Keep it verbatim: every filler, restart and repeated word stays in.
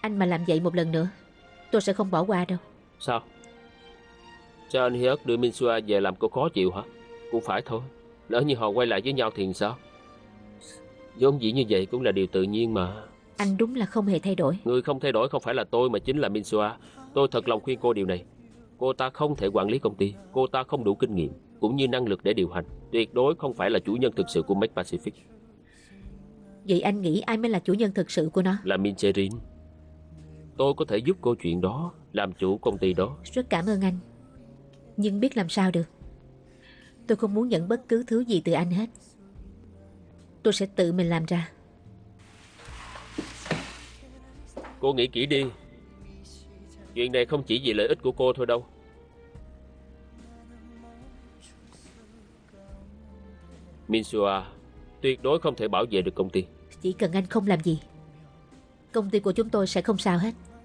Anh mà làm vậy một lần nữa, tôi sẽ không bỏ qua đâu. Sao? Cho anh Hyuk đưa Minsua về làm cô khó chịu hả? Cũng phải thôi. Lỡ như họ quay lại với nhau thì sao? Vốn dĩ như vậy cũng là điều tự nhiên mà. Anh đúng là không hề thay đổi. Người không thay đổi không phải là tôi mà chính là Minsua. Tôi thật lòng khuyên cô điều này. Cô ta không thể quản lý công ty. Cô ta không đủ kinh nghiệm cũng như năng lực để điều hành. Tuyệt đối không phải là chủ nhân thực sự của Make Pacific. Vậy anh nghĩ ai mới là chủ nhân thực sự của nó? Là Min Cherin. Tôi có thể giúp cô chuyện đó, làm chủ công ty đó. Rất cảm ơn anh, nhưng biết làm sao được. Tôi không muốn nhận bất cứ thứ gì từ anh hết. Tôi sẽ tự mình làm ra. Cô nghĩ kỹ đi. Chuyện này không chỉ vì lợi ích của cô thôi đâu. Minsua tuyệt đối không thể bảo vệ được công ty. Chỉ cần anh không làm gì, công ty của chúng tôi sẽ không sao hết.